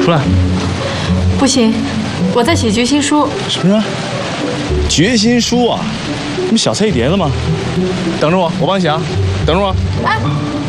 出来。 不行，我在写决心书。 什么？决心书啊？你不小菜一碟子吗？等着我，我帮你写啊。等着我。 哎。